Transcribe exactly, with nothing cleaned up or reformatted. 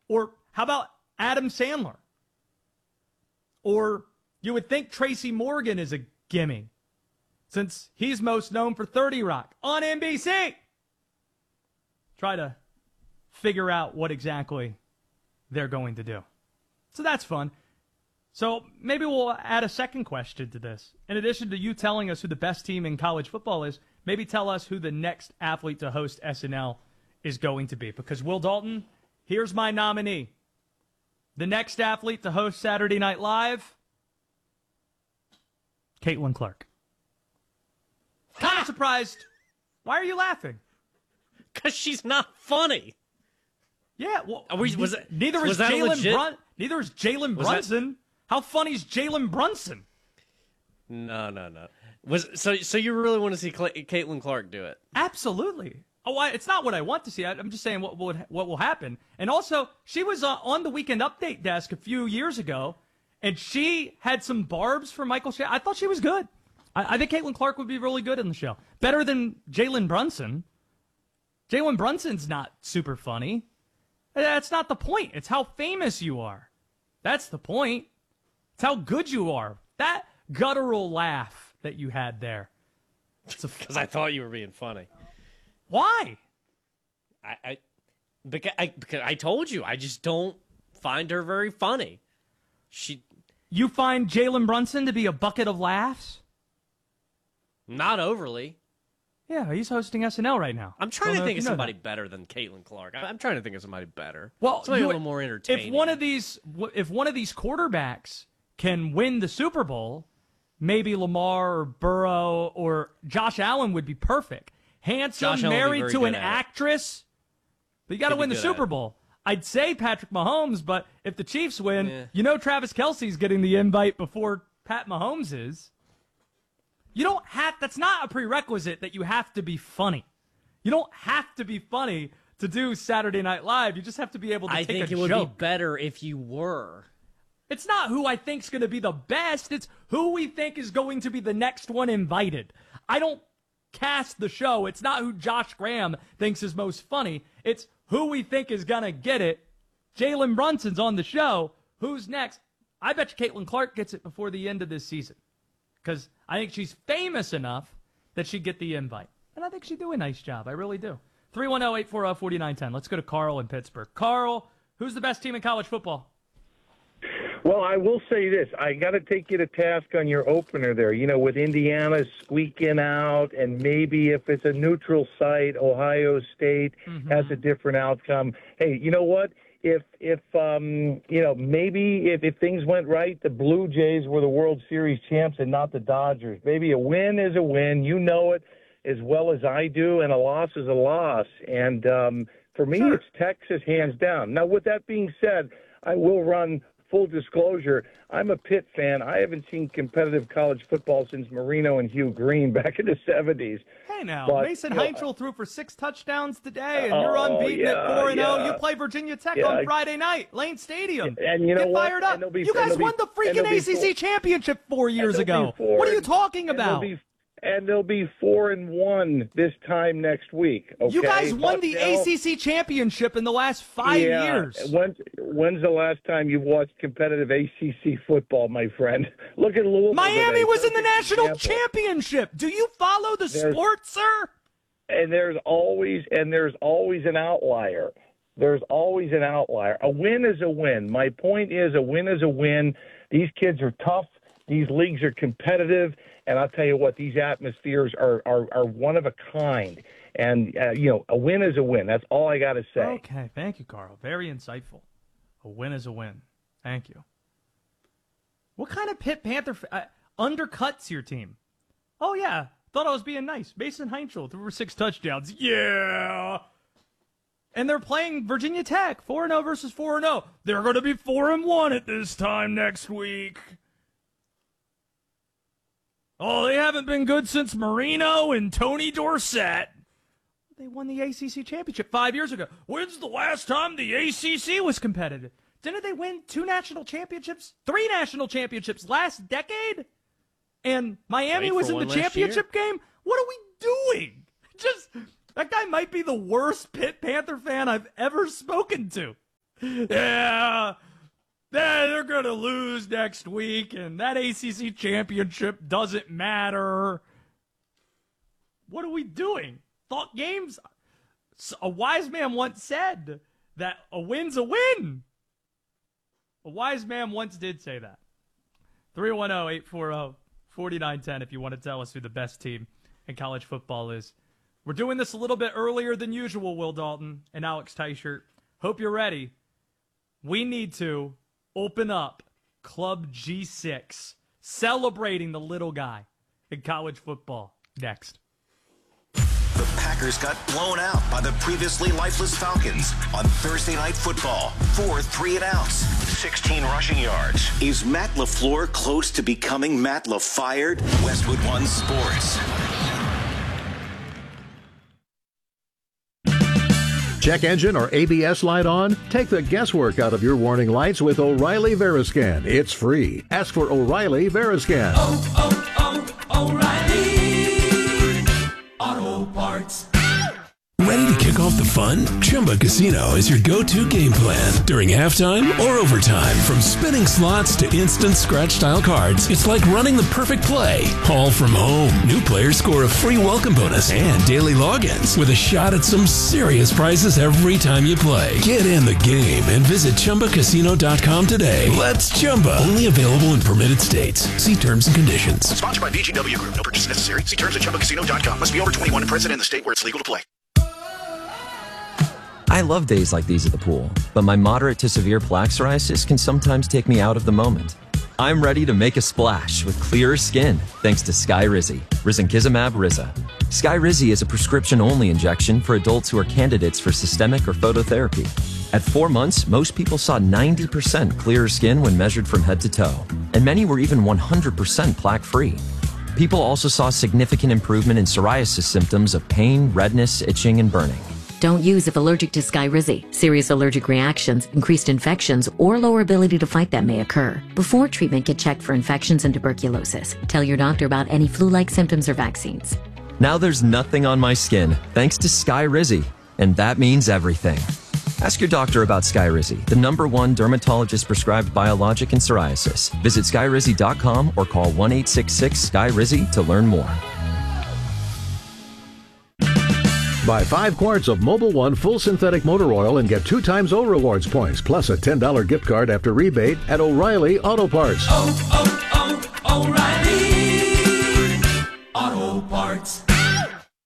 Or how about Adam Sandler? Or you would think Tracy Morgan is a gimme, since he's most known for thirty Rock on N B C. Try to figure out what exactly they're going to do. So that's fun. So maybe we'll add a second question to this. In addition to you telling us who the best team in college football is, maybe tell us who the next athlete to host S N L is going to be. Because, Will Dalton, here's my nominee. The next athlete to host Saturday Night Live, Caitlin Clark. Kind of surprised. Why are you laughing? Because she's not funny. Yeah, well, we, was it, neither was is Jalen Brun- Brun- Neither is Jalen Brunson. That- How funny is Jalen Brunson? No, no, no. Was so? So you really want to see Cla- Caitlin Clark do it? Absolutely. Oh, I, it's not what I want to see. I, I'm just saying what would what will happen. And also, she was uh, on the Weekend Update desk a few years ago, and she had some barbs for Michael Shannon. I thought she was good. I, I think Caitlin Clark would be really good in the show. Better than Jalen Brunson. Jalen Brunson's not super funny. That's not the point. It's how famous you are. That's the point. It's how good you are. That guttural laugh that you had there. Because I thought you were being funny. Why? I, I, because I because I told you I just don't find her very funny. She. You find Jalen Brunson to be a bucket of laughs? Not overly. Yeah, he's hosting S N L right now. I'm trying Don't to think of somebody that. better than Caitlin Clark. I'm trying to think of somebody better. Well, somebody you, a little more entertaining. If one of these, if one of these quarterbacks can win the Super Bowl, maybe Lamar or Burrow or Josh Allen would be perfect. Handsome, married to an actress, but you got to win the Super Bowl. I'd say Patrick Mahomes, but if the Chiefs win, yeah. you know Travis Kelce's getting the invite before Pat Mahomes is. You don't have, that's not a prerequisite that you have to be funny. You don't have to be funny to do Saturday Night Live. You just have to be able to I take a joke. I think it would be better if you were. It's not who I think's going to be the best. It's who we think is going to be the next one invited. I don't cast the show. It's not who Josh Graham thinks is most funny. It's who we think is going to get it. Jalen Brunson's on the show. Who's next? I bet you Caitlin Clark gets it before the end of this season. Because I think she's famous enough that she'd get the invite. And I think she'd do a nice job. I really do. three one zero, eight four zero, four nine one zero. Let's go to Carl in Pittsburgh. Carl, who's the best team in college football? Well, I will say this. I got to take you to task on your opener there. You know, with Indiana squeaking out, and maybe if it's a neutral site, Ohio State mm-hmm. has a different outcome. Hey, you know what? If, if um, you know, maybe if, if things went right, the Blue Jays were the World Series champs and not the Dodgers. Maybe a win is a win. You know it as well as I do, and a loss is a loss. And um, for me, sure. it's Texas hands down. Now, with that being said, I will run full disclosure. I'm a Pitt fan. I haven't seen competitive college football since Marino and Hugh Green back in the seventies. Hey, now, but, Mason you know, Heinzel threw for six touchdowns today, and oh, you're unbeaten yeah, at four and oh. yeah. You play Virginia Tech yeah. on Friday night, Lane Stadium. And you know Get what? fired up. Be, you guys won be, the freaking A C C four, championship four years ago. Four, what are you talking about? And they'll, be, and they'll be four and one this time next week. Okay? You guys won but the now, A C C championship in the last five yeah, years. When's, when's the last time you've watched competitive A C C football, my friend? Look at Louisville. Miami today. was in the national example. championship. Do you follow the There's, sport, sir? And there's always and there's always an outlier. There's always an outlier. A win is a win. My point is a win is a win. These kids are tough. These leagues are competitive. And I'll tell you what, these atmospheres are, are, are one of a kind. And, uh, you know, a win is a win. That's all I got to say. Okay. Thank you, Carl. Very insightful. A win is a win. Thank you. What kind of Pitt Panther uh, undercuts your team? Oh, yeah. Thought I was being nice. Mason Heinzel threw for six touchdowns. Yeah. And they're playing Virginia Tech, four and oh versus four and oh. They're going to be four and one at this time next week. Oh, they haven't been good since Marino and Tony Dorsett. They won the A C C championship five years ago. When's the last time the A C C was competitive? Didn't they win two national championships, three national championships last decade? And Miami was in the championship game? What are we doing? Just, that guy might be the worst Pitt Panther fan I've ever spoken to. Yeah, they're going to lose next week, and that A C C championship doesn't matter. What are we doing? Thought games? A wise man once said that a win's a win. A wise man once did say that. three one zero, eight four zero, four nine one zero if you want to tell us who the best team in college football is. We're doing this a little bit earlier than usual, Will Dalton and Alex Teichert. Hope you're ready. We need to open up Club G six, celebrating the little guy in college football. Next. The Packers got blown out by the previously lifeless Falcons on Thursday Night Football. Four three and outs, sixteen rushing yards. Is Matt LaFleur close to becoming Matt LaFired? Westwood One Sports. Check engine or A B S light on? Take the guesswork out of your warning lights with O'Reilly Veriscan. It's free. Ask for O'Reilly Veriscan. Oh, oh, oh, O'Reilly Auto Parts. Ready to kick off the fun? Chumba Casino is your go-to game plan during halftime or overtime. From spinning slots to instant scratch-style cards, it's like running the perfect play, all from home. New players score a free welcome bonus and daily logins with a shot at some serious prizes every time you play. Get in the game and visit Chumba Casino dot com today. Let's Chumba. Only available in permitted states. See terms and conditions. Sponsored by V G W Group. No purchase necessary. See terms at Chumba Casino dot com. Must be over twenty-one and present in the state where it's legal to play. I love days like these at the pool, but my moderate to severe plaque psoriasis can sometimes take me out of the moment. I'm ready to make a splash with clearer skin thanks to Skyrizi, risankizumab Riza. Skyrizi is a prescription-only injection for adults who are candidates for systemic or phototherapy. At four months, most people saw ninety percent clearer skin when measured from head to toe, and many were even one hundred percent plaque-free. People also saw significant improvement in psoriasis symptoms of pain, redness, itching, and burning. Don't use if allergic to Skyrizi. Serious allergic reactions, increased infections, or lower ability to fight them may occur. Before treatment, get checked for infections and tuberculosis. Tell your doctor about any flu-like symptoms or vaccines. Now there's nothing on my skin thanks to Skyrizi, and that means everything. Ask your doctor about Skyrizi, the number one dermatologist-prescribed biologic in psoriasis. Visit Skyrizi dot com or call one eight six six S K Y R I Z I to learn more. Buy five quarts of Mobil One full synthetic motor oil and get two times O Rewards points, plus a ten dollars gift card after rebate at O'Reilly Auto Parts. Oh, oh, oh, O'Reilly Auto Parts.